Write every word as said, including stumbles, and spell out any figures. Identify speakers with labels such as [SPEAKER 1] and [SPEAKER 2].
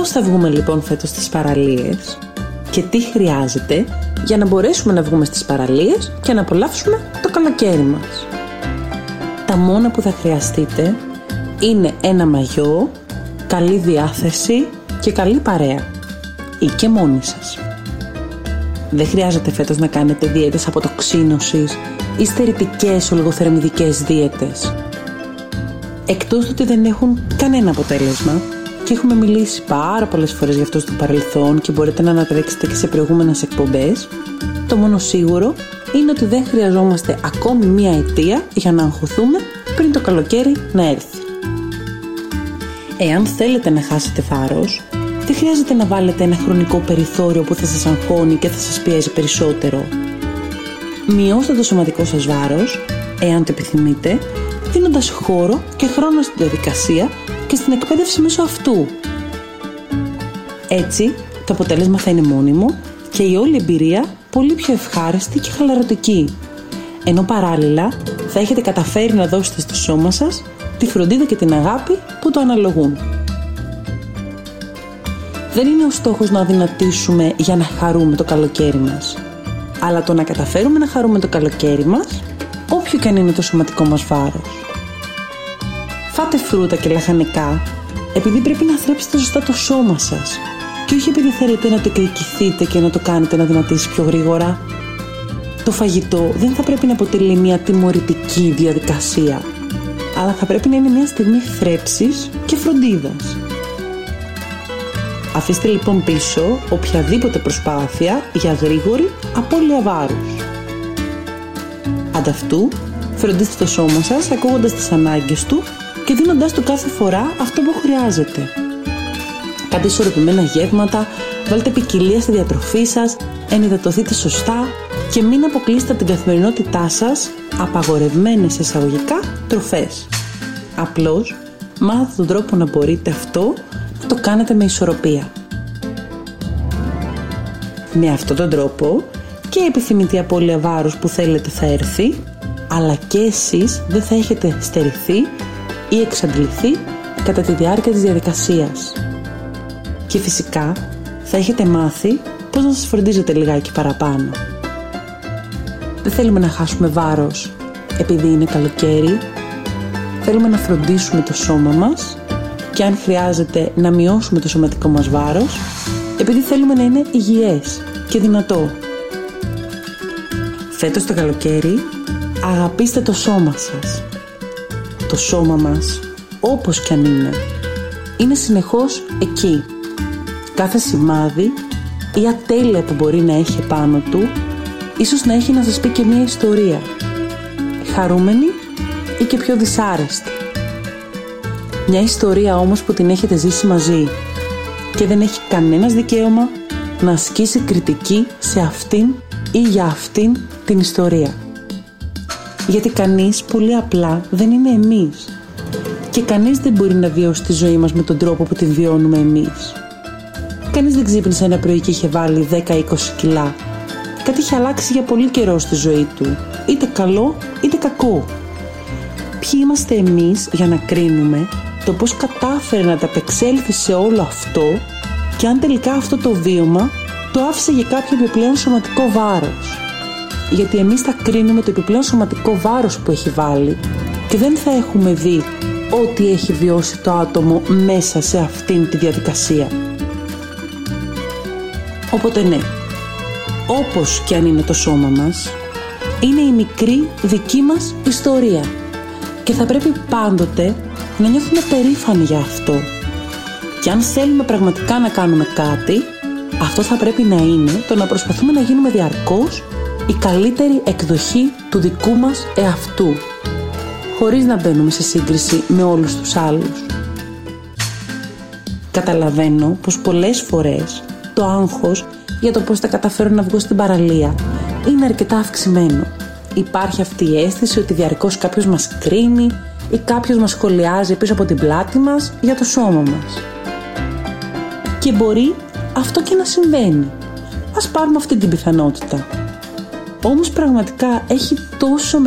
[SPEAKER 1] Πώς θα βγούμε λοιπόν φέτος στις παραλίες και τι χρειάζεται για να μπορέσουμε να βγούμε στις παραλίες και να απολαύσουμε το καλοκαίρι μας. Τα μόνα που θα χρειαστείτε είναι ένα μαγιό, καλή διάθεση και καλή παρέα, ή και μόνοι σας. Δεν χρειάζεται φέτος να κάνετε δίαιτες αποτοξίνωσης ή στερητικές ολογοθερμιδικές δίαιτες. Εκτός ότι δεν έχουν κανένα αποτέλεσμα και έχουμε μιλήσει πάρα πολλές φορές γι' αυτό στο παρελθόν και μπορείτε να ανατρέξετε και σε προηγούμενες εκπομπές, το μόνο σίγουρο είναι ότι δεν χρειαζόμαστε ακόμη μία αιτία για να αγχωθούμε πριν το καλοκαίρι να έρθει. Εάν θέλετε να χάσετε βάρος, δεν χρειάζεται να βάλετε ένα χρονικό περιθώριο που θα σας αγχώνει και θα σας πιέζει περισσότερο. Μειώστε το σωματικό σας βάρος, εάν το επιθυμείτε, δίνοντας χώρο και χρόνο στην διαδικασία και στην εκπαίδευση μέσω αυτού. Έτσι, το αποτέλεσμα θα είναι μόνιμο και η όλη εμπειρία πολύ πιο ευχάριστη και χαλαρωτική, ενώ παράλληλα θα έχετε καταφέρει να δώσετε στο σώμα σας τη φροντίδα και την αγάπη που το αναλογούν. Δεν είναι ο στόχος να αδυνατήσουμε για να χαρούμε το καλοκαίρι μας, αλλά το να καταφέρουμε να χαρούμε το καλοκαίρι μας, όποιο και αν είναι το σωματικό μας βάρος. Φάτε φρούτα και λαχανικά επειδή πρέπει να θρέψετε σωστά το σώμα σας και όχι επειδή θέλετε να το εκδικηθείτε και να το κάνετε να δυνατήσει πιο γρήγορα. Το φαγητό δεν θα πρέπει να αποτελεί μια τιμωρητική διαδικασία, αλλά θα πρέπει να είναι μια στιγμή θρέψης και φροντίδας. Αφήστε λοιπόν πίσω οποιαδήποτε προσπάθεια για γρήγορη απώλεια βάρους. Ανταυτού, φροντίστε το σώμα σας ακούγοντας τις ανάγκες του και δίνοντάς του κάθε φορά αυτό που χρειάζεται. Κάντε ισορροπημένα γεύματα, βάλτε ποικιλία στη διατροφή σας, ενυδατωθείτε σωστά και μην αποκλείσετε την καθημερινότητά σας απαγορευμένες εισαγωγικά τροφές. Απλώς μάθετε τον τρόπο να μπορείτε αυτό να το κάνετε με ισορροπία. Με αυτόν τον τρόπο και η επιθυμητή απώλεια βάρους που θέλετε θα έρθει, αλλά και εσείς δεν θα έχετε στερηθεί ή εξαντληθεί κατά τη διάρκεια της διαδικασίας. Και φυσικά θα έχετε μάθει πώς να σας φροντίζετε λιγάκι παραπάνω. Δεν θέλουμε να χάσουμε βάρος επειδή είναι καλοκαίρι. Θέλουμε να φροντίσουμε το σώμα μας και αν χρειάζεται να μειώσουμε το σωματικό μας βάρος επειδή θέλουμε να είναι υγιές και δυνατό. Φέτος το καλοκαίρι αγαπήστε το σώμα σας. Το σώμα μας, όπως κι αν είναι, είναι συνεχώς εκεί. Κάθε σημάδι ή ατέλεια που μπορεί να έχει επάνω του, ίσως να έχει να σας πει και μια ιστορία, χαρούμενη ή και πιο δυσάρεστη. Μια ιστορία όμως που την έχετε ζήσει μαζί και δεν έχει κανένας δικαίωμα να ασκήσει κριτική σε αυτήν ή για αυτήν την ιστορία. Γιατί κανείς πολύ απλά δεν είναι εμείς και κανείς δεν μπορεί να βιώσει τη ζωή μας με τον τρόπο που τη βιώνουμε εμείς. Κανείς δεν ξύπνησε ένα πρωί και είχε βάλει δέκα με είκοσι κιλά. Κάτι είχε αλλάξει για πολύ καιρό στη ζωή του, είτε καλό είτε κακό. Ποιοι είμαστε εμείς για να κρίνουμε το πώς κατάφερε να ταπεξέλθει σε όλο αυτό και αν τελικά αυτό το βίωμα το άφησε για κάποιο επιπλέον σωματικό βάρος. Γιατί εμείς θα κρίνουμε το επιπλέον σωματικό βάρος που έχει βάλει και δεν θα έχουμε δει ό,τι έχει βιώσει το άτομο μέσα σε αυτήν τη διαδικασία. Οπότε ναι, όπως και αν είναι το σώμα μας, είναι η μικρή δική μας ιστορία και θα πρέπει πάντοτε να νιώθουμε περήφανοι για αυτό. Και αν θέλουμε πραγματικά να κάνουμε κάτι, αυτό θα πρέπει να είναι το να προσπαθούμε να γίνουμε διαρκώς η καλύτερη εκδοχή του δικού μας εαυτού, χωρίς να μπαίνουμε σε σύγκριση με όλους τους άλλους. Καταλαβαίνω πως πολλές φορές το άγχος για το πώς θα καταφέρω να βγω στην παραλία είναι αρκετά αυξημένο. Υπάρχει αυτή η αίσθηση ότι διαρκώς κάποιος μας κρίνει ή κάποιος μας σχολιάζει πίσω από την πλάτη μας για το σώμα μας. Και μπορεί αυτό και να συμβαίνει. Ας πάρουμε αυτή την πιθανότητα. Όμως πραγματικά έχει τόσο